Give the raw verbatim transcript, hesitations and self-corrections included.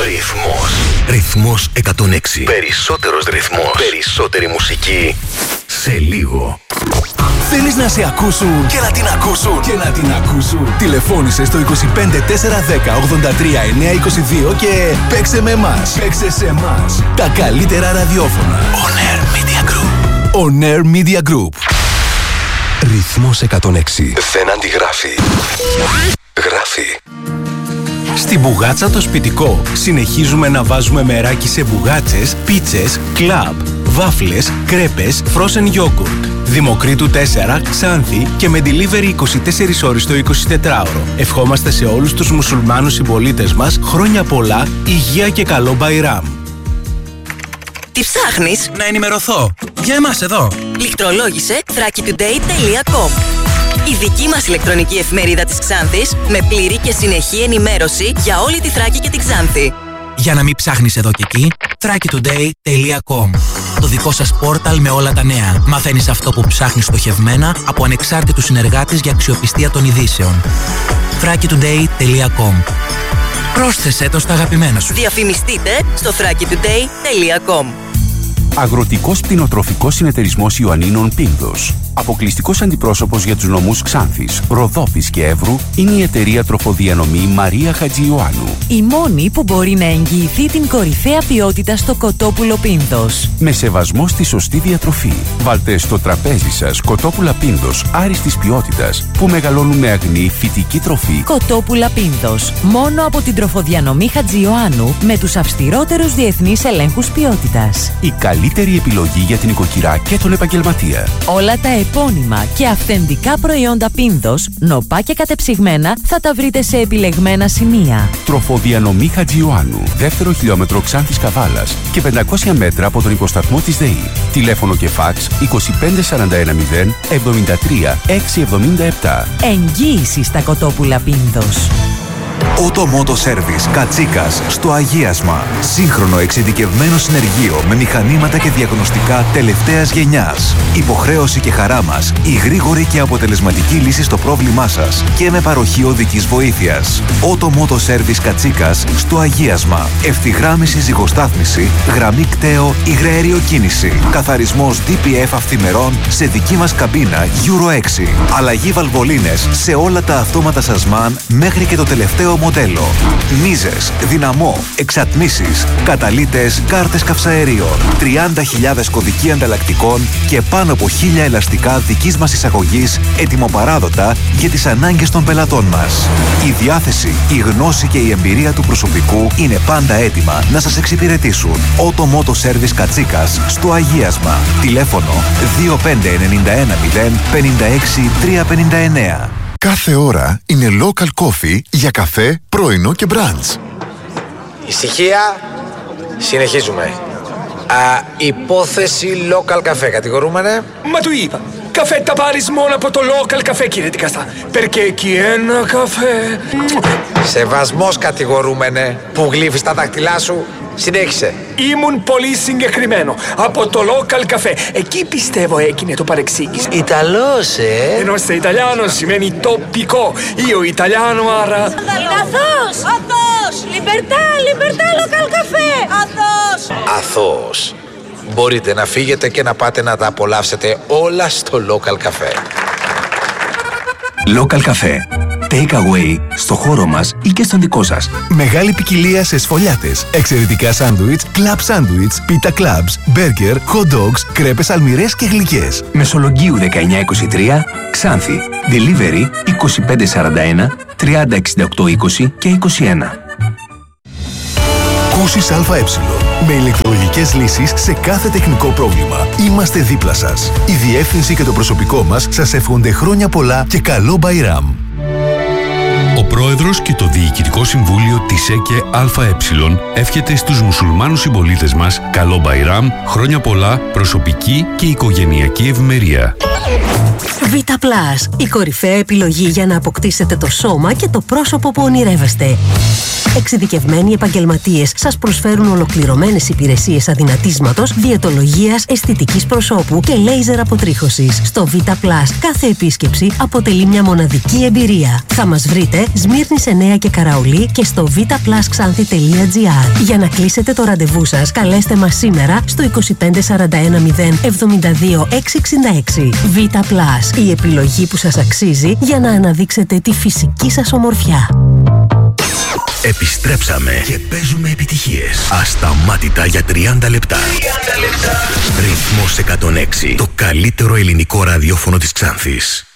Ρυθμός. Ρυθμός εκατόν έξι. Περισσότερος ρυθμός. Περισσότερη μουσική. Σε λίγο. Θέλεις να σε ακούσουν και να την ακούσουν και να την ακούσουν. Τηλεφώνησε στο είκοσι πέντε τετρακόσια δέκα ογδόντα τρία εννιακόσια είκοσι δύο και παίξε με εμάς. Παίξε σε εμάς. Τα καλύτερα ραδιόφωνα. On Air Media Group. On Air Media Group. Ρυθμός εκατόν έξι. Δεν αντιγράφει. Γράφει. Στην Μπουγάτσα το σπιτικό συνεχίζουμε να βάζουμε μεράκι σε μπουγάτσες, πίτσες, κλαμπ, βάφλες, κρέπες, frozen yogurt. Δημοκρίτου τέσσερα, Ξάνθη και με delivery είκοσι τέσσερις ώρες το εικοσιτετράωρο. Ευχόμαστε σε όλους τους μουσουλμάνους συμπολίτες μας χρόνια πολλά, υγεία και καλό Μπαϊράμ. Τι ψάχνεις? Να ενημερωθώ. Για εμάς εδώ. Λιχτρολόγησε θράκη τουντέι τελεία κομ. Η δική μας ηλεκτρονική εφημερίδα της Ξάνθης με πλήρη και συνεχή ενημέρωση για όλη τη Θράκη και τη Ξάνθη. Για να μην ψάχνεις εδώ και εκεί, θράκη τουντέι τελεία κομ. Το δικό σας πόρταλ με όλα τα νέα. Μαθαίνεις αυτό που ψάχνεις στοχευμένα από ανεξάρτητους συνεργάτες για αξιοπιστία των ειδήσεων. θράκη τουντέι τελεία κομ. Πρόσθεσέ το στα αγαπημένα σου. Διαφημιστείτε στο θράκη τουντέι τελεία κομ. Αγροτικός Κτηνοτροφικός Συνεταιρισμός Ιωαννίνων Πίνδος. Αποκλειστικός αντιπρόσωπος για τους νομούς Ξάνθης, Ροδόπης και Εύρου είναι η εταιρεία τροφοδιανομή Μαρία Χατζιωάννου. Η μόνη που μπορεί να εγγυηθεί την κορυφαία ποιότητα στο κοτόπουλο Πίνδος. Με σεβασμό στη σωστή διατροφή. Βάλτε στο τραπέζι σας κοτόπουλα Πίνδος άριστης ποιότητας που μεγαλώνουν με αγνή φυτική τροφή. Κοτόπουλα Πίνδος. Μόνο από την τροφοδιανομή Χατζιωάννου με τους αυστηρότερους διεθνείς ελέγχους ποιότητας. Η καλύτερη επιλογή για την οικοκυρά και τον επαγγελματία. Όλα τα επώνυμα και αυθεντικά προϊόντα Πίνδος, νοπά και κατεψυγμένα, θα τα βρείτε σε επιλεγμένα σημεία. Τροφοδιανομή Χατζιωάννου, δεύτερο χιλιόμετρο Ξάνθης Καβάλας και πεντακόσια μέτρα από τον υποσταθμό της ΔΕΗ. Τηλέφωνο και φάξ είκοσι πέντε σαράντα ένα μηδέν εβδομήντα τρία εξακόσια εβδομήντα επτά. Εγγύηση στα κοτόπουλα Πίνδος. Auto Moto Service Κατσίκας στο Αγίασμα. Σύγχρονο εξειδικευμένο συνεργείο με μηχανήματα και διαγνωστικά τελευταίας γενιάς. Υποχρέωση και χαρά μας η γρήγορη και αποτελεσματική λύση στο πρόβλημά σας και με παροχή οδικής βοήθειας. Auto Moto Service Κατσίκας στο Αγίασμα. Ευθυγράμμιση ζυγοστάθμιση, γραμμή κταίο, υγραέριο κίνηση. Καθαρισμός ντι πι εφ αυθημερών σε δική μας καμπίνα Euro έξι. Αλλαγή βαλβολίνες σε όλα τα αυτόματα σασμάν μέχρι και το τελευταίο μοντέλο. Μίζες, δυναμό, εξατμίσεις, καταλύτες, κάρτες καυσαερίων, τριάντα χιλιάδες κωδικοί ανταλλακτικών και πάνω από χίλια ελαστικά δικής μας εισαγωγής ετοιμοπαράδοτα για τις ανάγκες των πελατών μας. Η διάθεση, η γνώση και η εμπειρία του προσωπικού είναι πάντα έτοιμα να σας εξυπηρετήσουν. Auto Moto Service Κατσίκας στο Αγίασμα. Τηλέφωνο δύο πέντε εννιά ένα μηδέν πέντε έξι τρία πέντε εννιά. Κάθε ώρα είναι local coffee για καφέ, πρωινό και brunch. Ησυχία. Συνεχίζουμε. Α, υπόθεση local καφέ. Κατηγορούμενε. Μα του είπα. Καφέ θα πάρεις μόνο από το local καφέ, κύριε δικαστά. Perché εκεί ένα καφέ. Σεβασμός, κατηγορούμενε. Που γλύφεις τα δάχτυλά σου. Συνέχισε. Ήμουν πολύ συγκεκριμένο. Από το local καφέ. Εκεί πιστεύω έγινε το παρεξήγηση. Ιταλός, ε. Ενώ σε Ιταλιάνο σημαίνει τοπικό. Io Ιταλιάνο, άρα. Αθώς! Αθώς! Λιμπερτά! Λιμπερτά local καφέ! Αθώς! Αθώς. Μπορείτε να φύγετε και να πάτε να τα απολαύσετε όλα στο local καφέ. Local καφέ. Take away στο χώρο μας ή και στον δικό σας. Μεγάλη ποικιλία σε σφολιάτες, εξαιρετικά σάντουιτς, κλαμπ σάντουιτς, πίτα κλαμπς, μπέργκερ, hot dogs, κρέπες αλμυρές και γλυκές. Μεσολογγίου δεκαεννιά είκοσι τρία, Ξάνθη. Delivery είκοσι πέντε σαράντα ένα τριάντα εξήντα οκτώ είκοσι και είκοσι ένα. Κούσης ΑΕ. Με ηλεκτρολογικές λύσεις σε κάθε τεχνικό πρόβλημα. Είμαστε δίπλα σας. Η διεύθυνση και το προσωπικό μας σας εύχονται χρόνια πολλά και καλό Μπαϊράμ. Ο Πρόεδρος και το Διοικητικό Συμβούλιο της ΕΚΕ ΑΕ εύχεται στους μουσουλμάνους συμπολίτες μας καλό Μπαϊράμ, χρόνια πολλά, προσωπική και οικογενειακή ευημερία. Β Πλας, η κορυφαία επιλογή για να αποκτήσετε το σώμα και το πρόσωπο που ονειρεύεστε. Εξειδικευμένοι επαγγελματίες σας προσφέρουν ολοκληρωμένες υπηρεσίες αδυνατίσματος, διαιτολογίας, αισθητικής προσώπου και λέιζερ αποτρίχωσης. Στο Β Πλας κάθε επίσκεψη αποτελεί μια μοναδική εμπειρία. Θα μας βρείτε Σμύρνης εννέα και Καραολί και στο βιταπλασξάνθη τελεία τζι άρ. Για να κλείσετε το ραντεβού σας, καλέστε μας σήμερα στο είκοσι πέντε σαράντα ένα μηδέν εβδομήντα δύο εξακόσια εξήντα έξι. Β Πλας, η επιλογή που σας αξίζει για να αναδείξετε τη φυσική σας ομορφιά. Επιστρέψαμε και παίζουμε επιτυχίες. Ασταμάτητα για τριάντα λεπτά. τριάντα λεπτά. Ρυθμός εκατόν έξι. Το καλύτερο ελληνικό ραδιόφωνο της Ξάνθης.